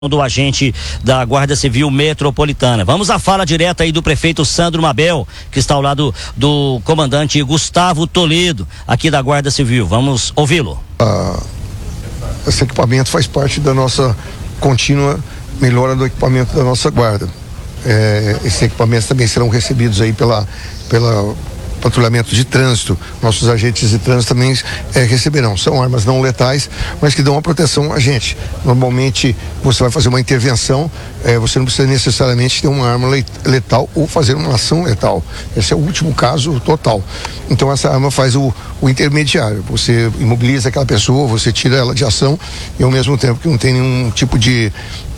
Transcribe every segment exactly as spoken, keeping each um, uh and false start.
do agente da Guarda Civil Metropolitana. Vamos à fala direta aí do prefeito Sandro Mabel, que está ao lado do comandante Gustavo Toledo, aqui da Guarda Civil. Vamos ouvi-lo. Ah, esse equipamento faz parte da nossa contínua melhora do equipamento da nossa guarda. É, esses equipamentos também serão recebidos aí pela, pela patrulhamento de trânsito. Nossos agentes de trânsito também é, receberão. São armas não letais, mas que dão uma proteção a gente. Normalmente você vai fazer uma intervenção, é, você não precisa necessariamente ter uma arma letal ou fazer uma ação letal. Esse é o último caso total. Então essa arma faz o, o intermediário. Você imobiliza aquela pessoa, você tira ela de ação e ao mesmo tempo que não tem nenhum tipo de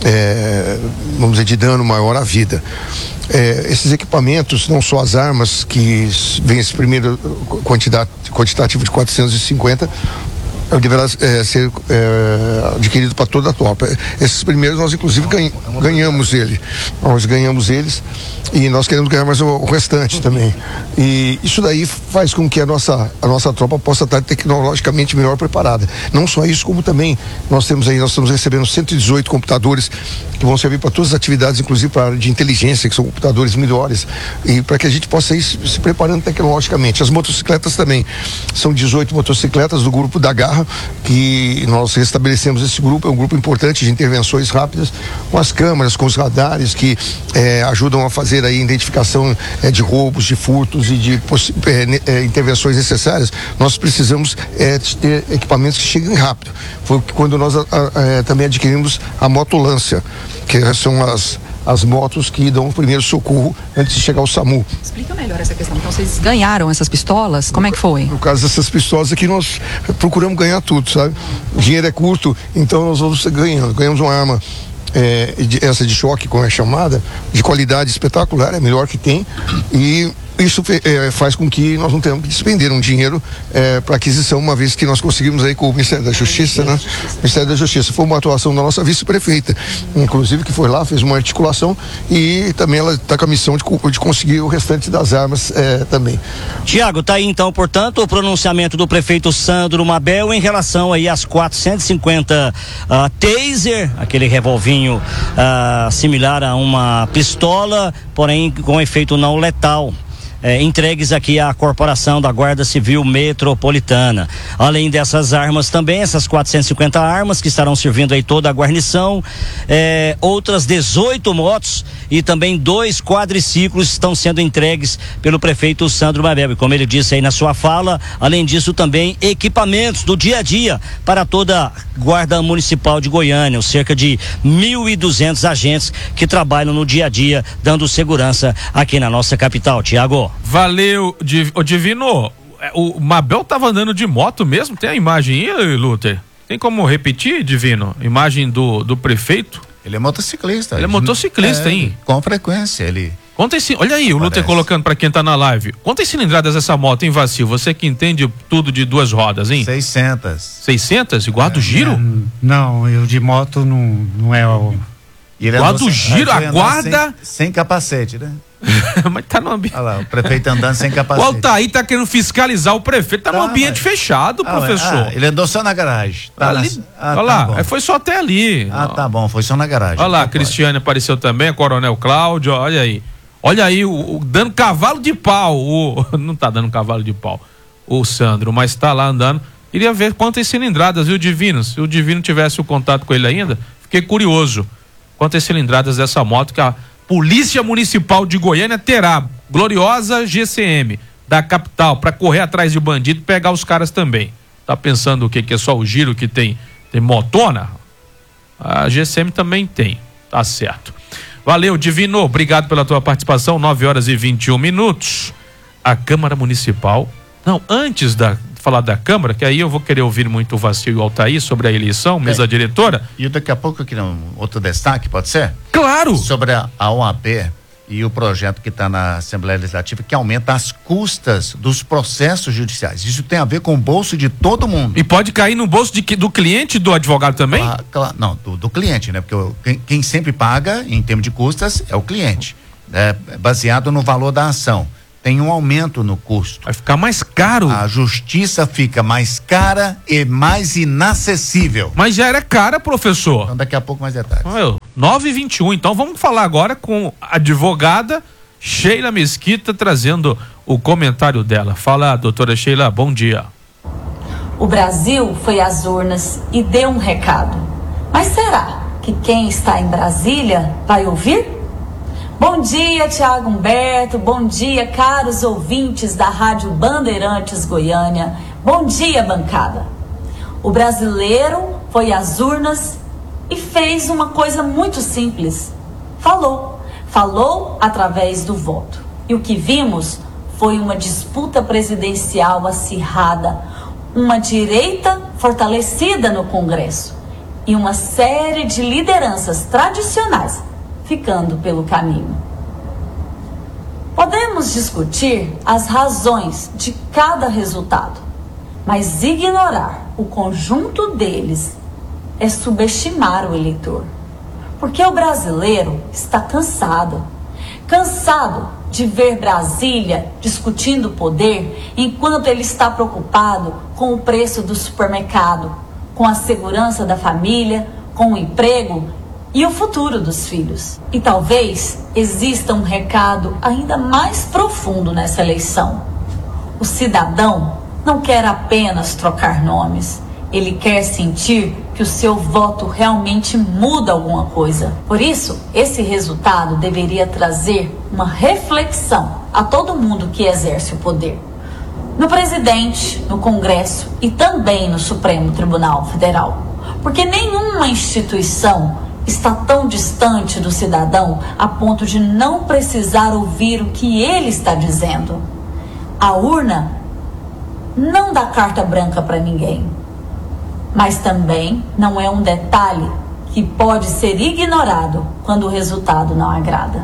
É, vamos dizer, de dano maior à vida. É, esses equipamentos, não só as armas, que vem esse primeiro quantidade, quantitativo de quatrocentos e cinquenta, deverá é, ser é, adquirido para toda a tropa. Esses primeiros nós inclusive ganha, ganhamos ele. Nós ganhamos eles e nós queremos ganhar mais o, o restante também. E isso daí faz com que a nossa, a nossa tropa possa estar tecnologicamente melhor preparada. Não só isso, como também nós temos aí, nós estamos recebendo cento e dezoito computadores que vão servir para todas as atividades, inclusive para a área de inteligência, que são computadores melhores, e para que a gente possa ir se, se preparando tecnologicamente. As motocicletas também, são dezoito motocicletas do grupo da Garra, que nós estabelecemos esse grupo, é um grupo importante de intervenções rápidas, com as câmeras, com os radares que é, ajudam a fazer a identificação é, de roubos, de furtos e de é, é, intervenções necessárias. Nós precisamos é, ter equipamentos que cheguem rápido. Foi quando nós a, a, é, também adquirimos a motolância, que são as as motos que dão o primeiro socorro antes de chegar ao SAMU. Explica melhor essa questão. Então vocês ganharam essas pistolas? Como é que foi? No caso dessas pistolas aqui, nós procuramos ganhar tudo, sabe? O dinheiro é curto, então nós vamos ganhando. Ganhamos uma arma, é, de, essa de choque, como é chamada, de qualidade espetacular, é a melhor que tem, e isso é, faz com que nós não tenhamos que despender um dinheiro é, para aquisição, uma vez que nós conseguimos aí com o Ministério da Justiça, né? O Ministério da Justiça. Foi uma atuação da nossa vice-prefeita, inclusive, que foi lá, fez uma articulação e também ela está com a missão de, de conseguir o restante das armas é, também. Tiago, tá aí então, portanto, o pronunciamento do prefeito Sandro Mabel em relação aí às quatrocentos e cinquenta uh, taser, aquele revolvinho uh, similar a uma pistola, porém com efeito não letal. É, entregues aqui à Corporação da Guarda Civil Metropolitana. Além dessas armas também, essas quatrocentas e cinquenta armas que estarão servindo aí toda a guarnição, é, outras dezoito motos e também dois quadriciclos estão sendo entregues pelo prefeito Sandro Mabel. E como ele disse aí na sua fala, além disso também equipamentos do dia a dia para toda a Guarda Municipal de Goiânia, cerca de mil e duzentos agentes que trabalham no dia a dia dando segurança aqui na nossa capital. Tiago. Valeu, o Divino. O Mabel tava andando de moto mesmo? Tem a imagem aí, Luther? Tem como repetir, Divino? Imagem do, do prefeito? Ele é motociclista. Ele é motociclista, é, hein? Com frequência, ele... Quantas, olha aí, o Luther colocando pra quem tá na live. Quantas cilindradas essa moto, hein, Vacil? Você que entende tudo de duas rodas, hein? seiscentas. seiscentas? Igual a do giro? É, não, eu de moto não, não é o... Igual a do giro, a guarda... Sem, sem capacete, né? Mas tá no ambiente. Olha lá, o prefeito andando sem capacete. O Altair tá querendo fiscalizar o prefeito, tá, tá no ambiente mas... fechado, ah, professor. Ah, ele andou só na garagem. Tá ali... na... ah, olha lá, tá foi só até ali. Ah, tá bom, foi só na garagem. Olha lá, tá a Cristiane pode. Apareceu também, a Coronel Cláudio, olha aí. Olha aí, o, o dando cavalo de pau. O, não tá dando cavalo de pau, o Sandro, mas tá lá andando. Queria ver quantas cilindradas, viu, Divino? Se o Divino tivesse o contato com ele ainda, fiquei curioso. Quantas cilindradas dessa moto que a Polícia Municipal de Goiânia terá, gloriosa G C M da capital, para correr atrás de bandido e pegar os caras também. Tá pensando o que que é só o giro que tem, tem motona? A G C M também tem, tá certo. Valeu, Divino, obrigado pela tua participação, nove horas e vinte e um minutos. A Câmara Municipal, não, antes da falar da Câmara, que aí eu vou querer ouvir muito o Vacil e o Altair sobre a eleição, mesa é. diretora. E daqui a pouco eu queria um outro destaque, pode ser? Claro! Sobre a, a O A B e o projeto que está na Assembleia Legislativa, que aumenta as custas dos processos judiciais. Isso tem a ver com o bolso de todo mundo. E pode cair no bolso de, do cliente e do advogado também? Ah, claro, não, do, do cliente, né? Porque o, quem, quem sempre paga, em termos de custas, é o cliente. É baseado no valor da ação. tem um aumento no custo. Vai ficar mais caro. A justiça fica mais cara e mais inacessível. Mas já era cara, professor. Então daqui a pouco mais detalhes. nove e vinte e um, então vamos falar agora com a advogada Sheila Mesquita, trazendo o comentário dela. Fala, doutora Sheila, bom dia. O Brasil foi às urnas e deu um recado. Mas será que quem está em Brasília vai ouvir? Bom dia, Tiago Humberto. Bom dia, caros ouvintes da Rádio Bandeirantes Goiânia. Bom dia, bancada. O brasileiro foi às urnas e fez uma coisa muito simples. Falou. Falou através do voto. E o que vimos foi uma disputa presidencial acirrada, uma direita fortalecida no Congresso e uma série de lideranças tradicionais ficando pelo caminho. Podemos discutir as razões de cada resultado, mas ignorar o conjunto deles é subestimar o eleitor. Porque o brasileiro está cansado, cansado de ver Brasília discutindo poder enquanto ele está preocupado com o preço do supermercado, com a segurança da família, com o emprego e o futuro dos filhos. E talvez exista um recado ainda mais profundo nessa eleição. O cidadão não quer apenas trocar nomes. Ele quer sentir que o seu voto realmente muda alguma coisa. Por isso, esse resultado deveria trazer uma reflexão a todo mundo que exerce o poder. No presidente, no Congresso e também no Supremo Tribunal Federal. Porque nenhuma instituição está tão distante do cidadão a ponto de não precisar ouvir o que ele está dizendo. A urna não dá carta branca para ninguém, mas também não é um detalhe que pode ser ignorado quando o resultado não agrada.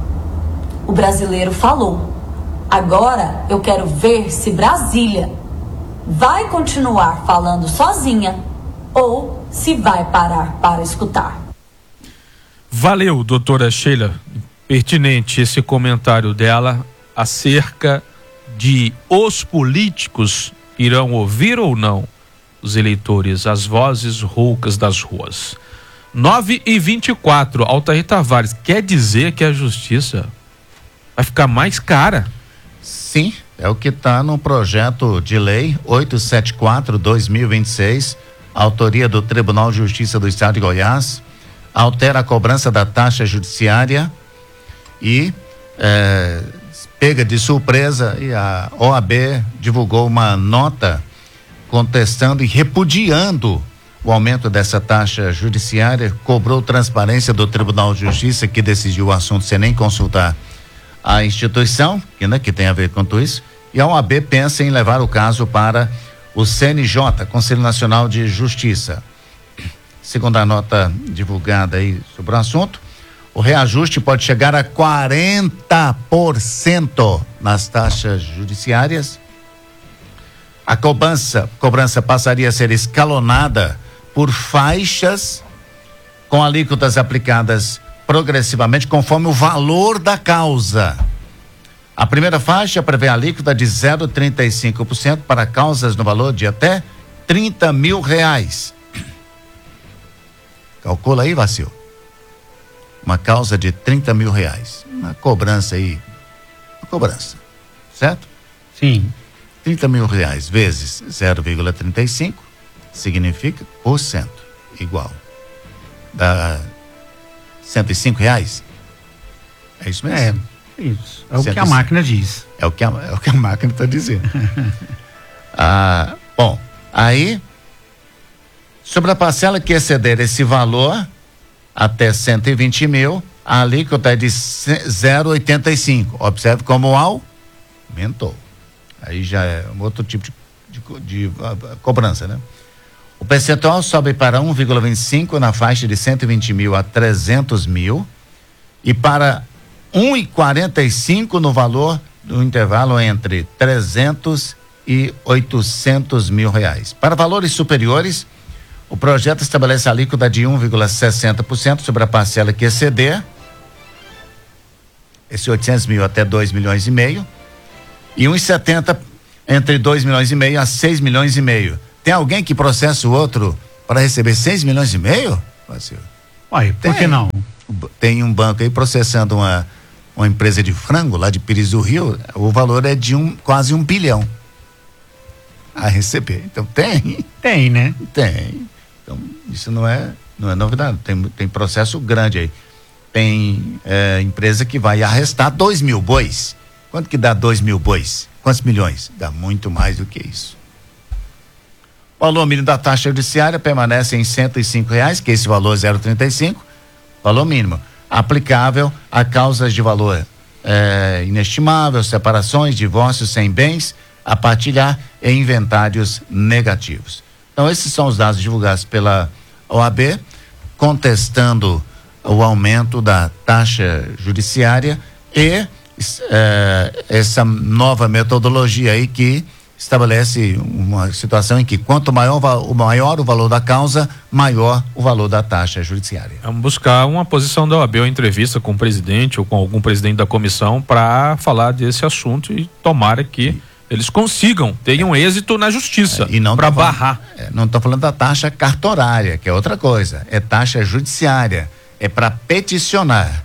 O brasileiro falou. Agora eu quero ver se Brasília vai continuar falando sozinha ou se vai parar para escutar. Valeu, doutora Sheila. Pertinente esse comentário dela acerca de os políticos irão ouvir ou não os eleitores, as vozes roucas das ruas. nove e vinte e quatro, Altair Tavares, quer dizer que a justiça vai ficar mais cara? Sim, é o que está no projeto de lei oitocentos e setenta e quatro barra dois mil e vinte e seis, autoria do Tribunal de Justiça do Estado de Goiás, altera a cobrança da taxa judiciária e é, pega de surpresa, e a O A B divulgou uma nota contestando e repudiando o aumento dessa taxa judiciária, cobrou transparência do Tribunal de Justiça, que decidiu o assunto sem nem consultar a instituição, que, né, que tem a ver com tudo isso, e a O A B pensa em levar o caso para o C N J, Conselho Nacional de Justiça. Segundo a nota divulgada aí sobre o assunto, o reajuste pode chegar a quarenta por cento nas taxas judiciárias. A cobrança, cobrança passaria a ser escalonada por faixas com alíquotas aplicadas progressivamente conforme o valor da causa. A primeira faixa prevê a alíquota de zero vírgula trinta e cinco por cento para causas no valor de até trinta mil reais. Calcula aí, Vacil. Uma causa de trinta mil reais. Uma cobrança aí. Uma cobrança. Certo? Sim. trinta mil reais vezes zero vírgula trinta e cinco significa por cento. Igual. Dá cento e cinco reais? É isso mesmo? É, isso. É o que a máquina diz. É o que a, é o que a máquina está dizendo. ah, bom, aí, sobre a parcela que exceder esse valor, até cento e vinte mil, a alíquota é de zero vírgula oitenta e cinco. Observe como aumentou. Aí já é um outro tipo de, de, de, de cobrança, né? O percentual sobe para um vírgula vinte e cinco na faixa de cento e vinte mil a trezentos mil e para um vírgula quarenta e cinco no valor do intervalo entre trezentos e oitocentos mil reais. Para valores superiores, o projeto estabelece a alíquota de um vírgula sessenta por cento sobre a parcela que exceder esse oitocentos mil até dois milhões e meio E um e setenta entre dois milhões e meio a seis milhões e meio. Tem alguém que processa o outro para receber seis milhões e meio? Vacil? Uai, por que não? Tem um banco aí processando uma, uma empresa de frango lá de Pires do Rio, o valor é de um, quase um bilhão a receber. Então tem. Tem, né? Tem. Então isso não é, não é novidade. Tem, tem processo grande aí. Tem é, empresa que vai arrestar dois mil bois. Quanto que dá dois mil bois? Quantos milhões? Dá muito mais do que isso. O valor mínimo da taxa judiciária permanece em cento e cinco reais, que esse valor é zero vírgula trinta e cinco, valor mínimo, aplicável a causas de valor é, inestimável, separações, divórcios sem bens, a partilhar e inventários negativos. Então esses são os dados divulgados pela O A B, contestando o aumento da taxa judiciária e é, essa nova metodologia aí que estabelece uma situação em que quanto maior o maior o valor da causa, maior o valor da taxa judiciária. Vamos buscar uma posição da O A B, uma entrevista com o presidente ou com algum presidente da comissão para falar desse assunto e tomara que Sim. eles consigam, tenham êxito na justiça é, e não para barrar. É, não estou falando da taxa cartorária, que é outra coisa, é taxa judiciária, é para peticionar.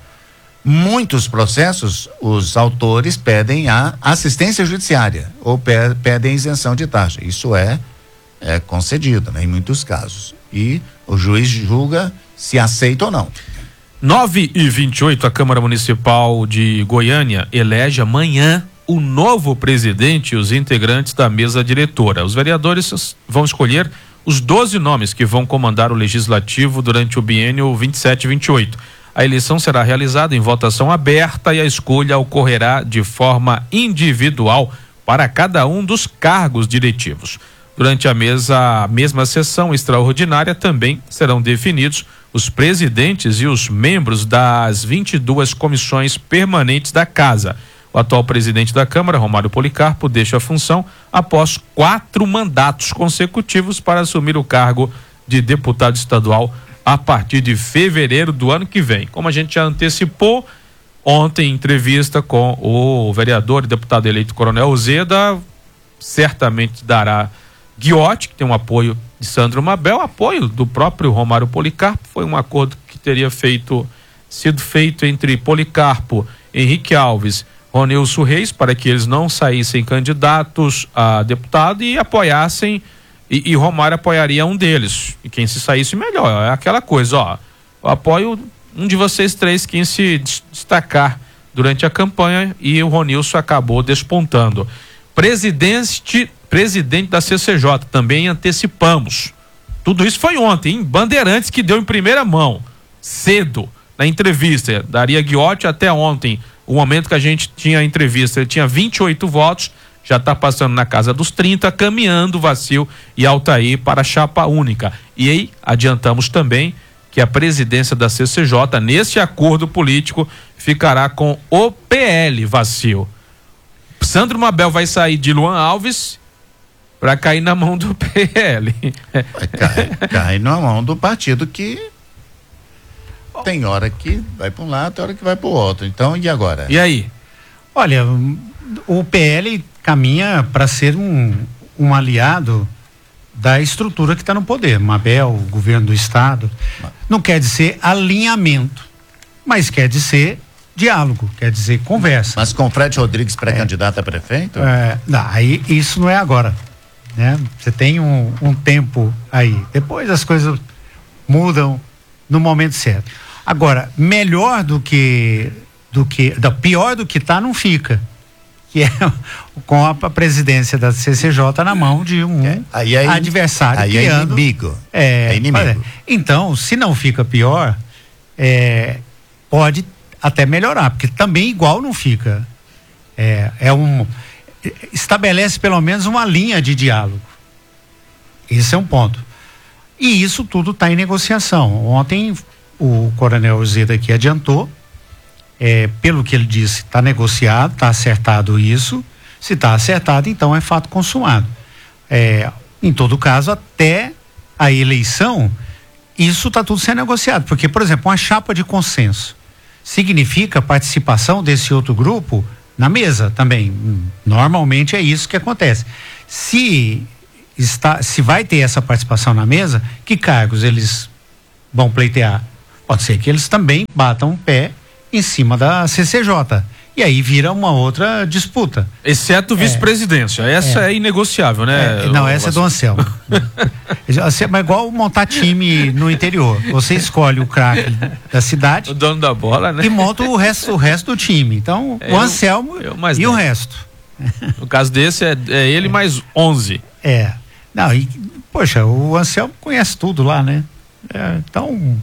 Muitos processos, os autores pedem a assistência judiciária ou pe- pedem isenção de taxa. Isso é, é concedido, né, em muitos casos. E o juiz julga se aceita ou não. nove e vinte e oito, a Câmara Municipal de Goiânia elege amanhã o novo presidente e os integrantes da mesa diretora. Os vereadores vão escolher os doze nomes que vão comandar o legislativo durante o biênio vinte e sete e vinte e oito. A eleição será realizada em votação aberta e a escolha ocorrerá de forma individual para cada um dos cargos diretivos. Durante a mesa, a mesma sessão extraordinária também serão definidos os presidentes e os membros das vinte e duas comissões permanentes da Casa. O atual presidente da Câmara, Romário Policarpo, deixa a função após quatro mandatos consecutivos para assumir o cargo de deputado estadual a partir de fevereiro do ano que vem. Como a gente já antecipou, ontem, em entrevista com o vereador e deputado eleito Coronel Zeda, certamente dará Ghiotti, que tem um apoio de Sandro Mabel, apoio do próprio Romário Policarpo. Foi um acordo que teria feito, sido feito entre Policarpo, Henrique Alves, Ronilson Reis, para que eles não saíssem candidatos a deputado e apoiassem. E, e Romário apoiaria um deles. E quem se saísse melhor. É aquela coisa, ó. Eu apoio um de vocês três, quem se destacar durante a campanha, e o Ronilson acabou despontando. Presidente, presidente da C C J, também antecipamos. Tudo isso foi ontem, hein? Bandeirantes que deu em primeira mão, cedo, na entrevista. Daria Ghiotti até ontem, o momento que a gente tinha a entrevista, ele tinha vinte e oito votos, já está passando na casa dos trinta, caminhando Vacil e Altair para a chapa única. E aí, adiantamos também que a presidência da C C J, nesse acordo político, ficará com o P L, Vacil. Sandro Mabel vai sair de Luan Alves para cair na mão do P L. Vai cair, cai na mão do partido que tem hora que vai para um lado, tem hora que vai para o outro. Então, e agora? E aí? Olha, o P L caminha para ser um, um aliado da estrutura que está no poder, Mabel, o governo do estado. Não quer dizer alinhamento, mas quer dizer diálogo, quer dizer conversa. Mas com Fred Rodrigues pré-candidato é, a prefeito? É, não, aí isso não é agora, né? Você tem um, um tempo aí, depois as coisas mudam no momento certo. Agora, melhor do que do que, da, pior do que tá não fica, que é com a presidência da C C J na mão de um é, aí é, adversário aí criando, é inimigo. É, é inimigo. Então, se não fica pior, é, pode até melhorar, porque também igual não fica. É, é um estabelece pelo menos uma linha de diálogo. Esse é um ponto. E isso tudo está em negociação. Ontem o Coronel Zeda aqui adiantou. É, pelo que ele disse, está negociado, está acertado isso. Se está acertado, então é fato consumado. É, em todo caso, até a eleição, isso está tudo sendo negociado. Porque, por exemplo, uma chapa de consenso significa a participação desse outro grupo na mesa também. Normalmente é isso que acontece. Se está, se vai ter essa participação na mesa, que cargos eles vão pleitear? Pode ser que eles também batam o pé em cima da C C J. E aí vira uma outra disputa. Exceto vice-presidência. Essa é, é inegociável, né? É, não, essa é do Anselmo. Mas é igual montar time no interior. Você escolhe o craque da cidade. O dono da bola, né? E monta o resto, o resto do time. Então, é, o Anselmo eu, eu e dez. O resto. No caso desse, é, é ele é. mais onze. É. Não, e, poxa, o Anselmo conhece tudo lá, né? É, então.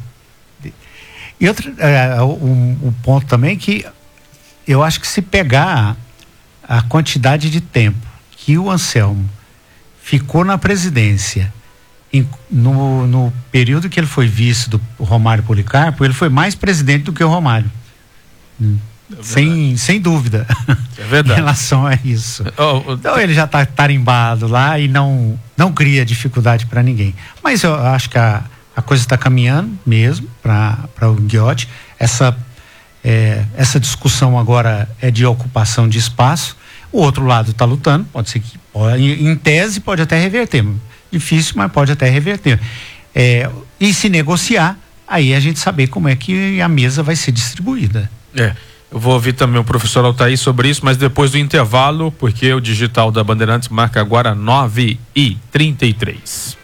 E outro, é, um, um ponto também que eu acho que se pegar a quantidade de tempo que o Anselmo ficou na presidência, em, no, no período que ele foi vice do Romário Policarpo, ele foi mais presidente do que o Romário. Hum. É sem, sem dúvida. É verdade. Em relação a isso. Oh, oh, então ele já está tarimbado lá e não, não cria dificuldade para ninguém. Mas eu acho que a, a coisa está caminhando mesmo para o Ghiotti. Essa É, essa discussão agora é de ocupação de espaço. O outro lado está lutando, pode ser que, em tese, pode até reverter. Difícil, mas pode até reverter. É, e se negociar, aí a gente saber como é que a mesa vai ser distribuída. É, eu vou ouvir também o professor Altair sobre isso, mas depois do intervalo, porque o digital da Bandeirantes marca agora nove e trinta e três.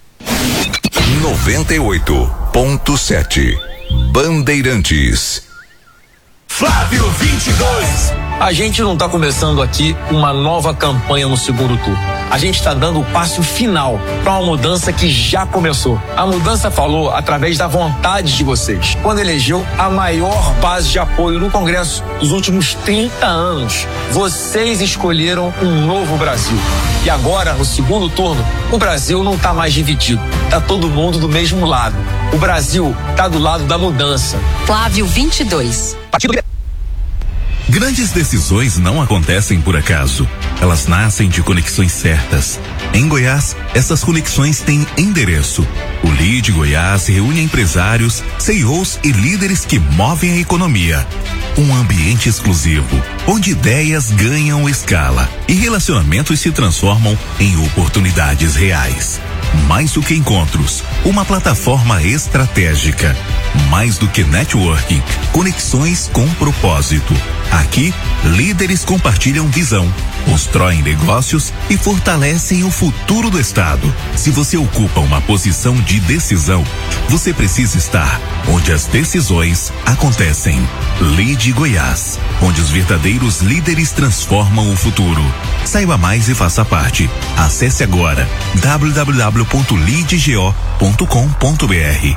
noventa e oito ponto sete Bandeirantes. Flávio vinte e dois. A gente não está começando aqui uma nova campanha no segundo turno. A gente está dando o passo final para uma mudança que já começou. A mudança falou através da vontade de vocês, quando elegeu a maior base de apoio no Congresso dos últimos trinta anos. Vocês escolheram um novo Brasil. E agora, no segundo turno, o Brasil não está mais dividido. Está todo mundo do mesmo lado. O Brasil está do lado da mudança. Flávio vinte e dois. Partido Grandes decisões não acontecem por acaso. Elas nascem de conexões certas. Em Goiás, essas conexões têm endereço. O Lead Goiás reúne empresários, C E Os e líderes que movem a economia. Um ambiente exclusivo, onde ideias ganham escala e relacionamentos se transformam em oportunidades reais. Mais do que encontros, uma plataforma estratégica. Mais do que networking, conexões com propósito. Aqui, líderes compartilham visão, constroem negócios e fortalecem o futuro do estado. Se você ocupa uma posição de decisão, você precisa estar onde as decisões acontecem. Lead Goiás, onde os verdadeiros líderes transformam o futuro. Saiba mais e faça parte. Acesse agora w w w ponto lead go ponto com ponto b r.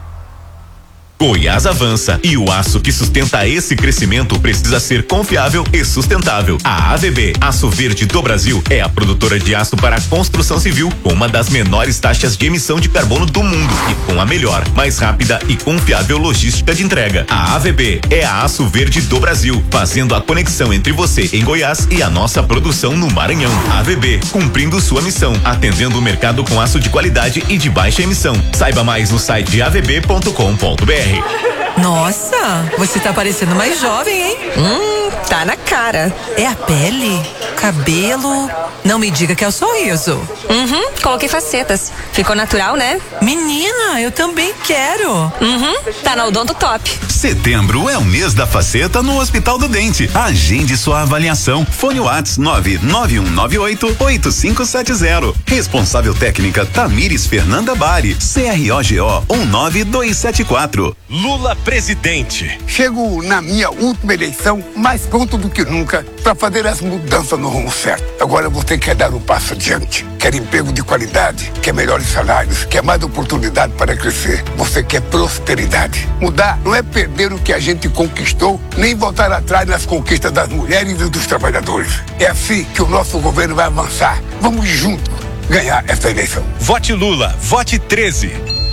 Goiás avança e o aço que sustenta esse crescimento precisa ser confiável e sustentável. A A V B, Aço Verde do Brasil, é a produtora de aço para a construção civil com uma das menores taxas de emissão de carbono do mundo e com a melhor, mais rápida e confiável logística de entrega. A A V B é a Aço Verde do Brasil, fazendo a conexão entre você em Goiás e a nossa produção no Maranhão. A V B, cumprindo sua missão, atendendo o mercado com aço de qualidade e de baixa emissão. Saiba mais no site a v b ponto com ponto b r. Nossa, você tá parecendo mais jovem, hein? Hum, tá na cara. É a pele? Cabelo? Não me diga que é o sorriso. Uhum, coloquei facetas. Ficou natural, né? Menina, eu também quero. Uhum, tá na Odonto Top. Setembro é o mês da faceta no Hospital do Dente. Agende sua avaliação. Fone Whats nove nove um nove oito oito cinco sete zero. Responsável técnica Tamires Fernanda Bari. C R O G O um nove dois sete quatro. Lula presidente. Chego na minha última eleição mais pronto do que nunca para fazer as mudanças no rumo certo. Agora você quer dar um passo adiante. Quer emprego de qualidade, quer melhores salários, quer mais oportunidade para crescer. Você quer prosperidade. Mudar não é perder o que a gente conquistou, nem voltar atrás nas conquistas das mulheres e dos trabalhadores. É assim que o nosso governo vai avançar. Vamos juntos ganhar essa eleição. Vote Lula, vote treze.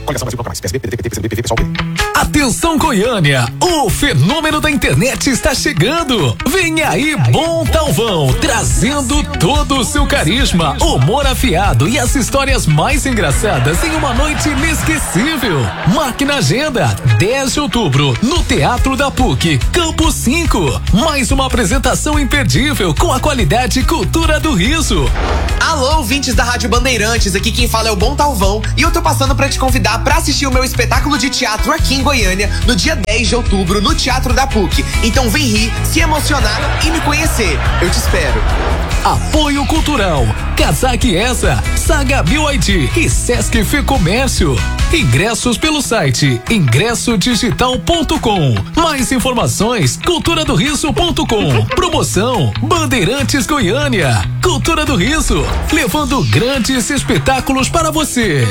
Atenção Goiânia, o fenômeno da internet está chegando. Vem aí Bom Talvão, trazendo todo o seu carisma, humor afiado e as histórias mais engraçadas em uma noite inesquecível. Marque na agenda, dez de outubro, no Teatro da P U C, Campo cinco. Mais uma apresentação imperdível com a qualidade e cultura do riso. Alô, ouvintes da Rádio Bandeirantes, aqui quem fala é o Bom Talvão e eu tô passando pra te convidar pra assistir o meu espetáculo de teatro aqui em Goiânia no dia dez de outubro no Teatro da P U C. Então vem rir, se emocionar e me conhecer. Eu te espero. Apoio Cultural, Casaque Essa, Saga B Y D e Sesc Fê Comércio. Ingressos pelo site ingresso digital ponto com. Mais informações, cultura do riso ponto com. Promoção Bandeirantes Goiânia. Cultura do Riso, levando grandes espetáculos para você.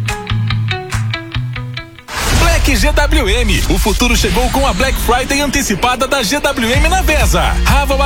Black G W M. O futuro chegou com a Black Friday antecipada da G W M na Vesa. Rava